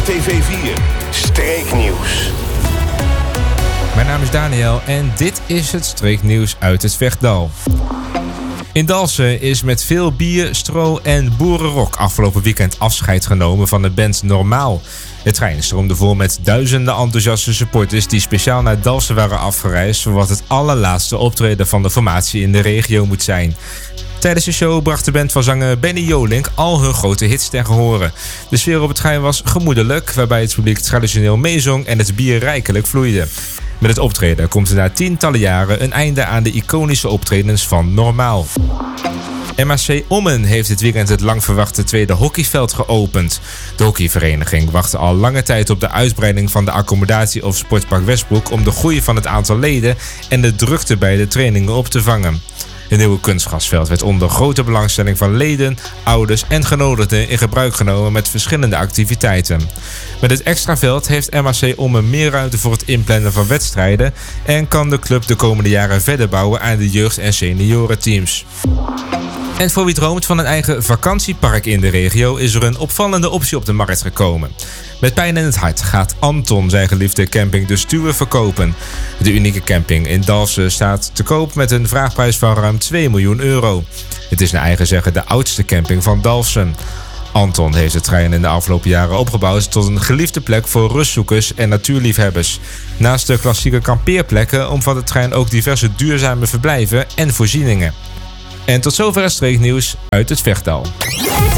RTV 4 Streeknieuws. Mijn naam is Daniel en dit is het streeknieuws uit het Vechtdal. In Dalfsen is met veel bier, stro en boerenrock afgelopen weekend afscheid genomen van de band Normaal. Het trein stroomde vol met duizenden enthousiaste supporters die speciaal naar Dalfsen waren afgereisd voor wat het allerlaatste optreden van de formatie in de regio moet zijn. Tijdens de show bracht de band van zanger Benny Jolink al hun grote hits ten gehore. De sfeer op het trein was gemoedelijk, waarbij het publiek traditioneel meezong en het bier rijkelijk vloeide. Met het optreden komt er na tientallen jaren een einde aan de iconische optredens van Normaal. MHC Ommen heeft dit weekend het lang verwachte tweede hockeyveld geopend. De hockeyvereniging wachtte al lange tijd op de uitbreiding van de accommodatie op Sportpark Westbroek om de groei van het aantal leden en de drukte bij de trainingen op te vangen. Het nieuwe kunstgrasveld werd onder grote belangstelling van leden, ouders en genodigden in gebruik genomen met verschillende activiteiten. Met het extra veld heeft MHC Ommen meer ruimte voor het inplannen van wedstrijden en kan de club de komende jaren verder bouwen aan de jeugd- en seniorenteams. En voor wie droomt van een eigen vakantiepark in de regio is er een opvallende optie op de markt gekomen. Met pijn in het hart gaat Anton zijn geliefde camping De Stuwe verkopen. De unieke camping in Dalfsen staat te koop met een vraagprijs van ruim 2 miljoen euro. Het is naar eigen zeggen de oudste camping van Dalfsen. Anton heeft het terrein in de afgelopen jaren opgebouwd tot een geliefde plek voor rustzoekers en natuurliefhebbers. Naast de klassieke kampeerplekken omvat het terrein ook diverse duurzame verblijven en voorzieningen. En tot zover het streeknieuws uit het Vechtdal.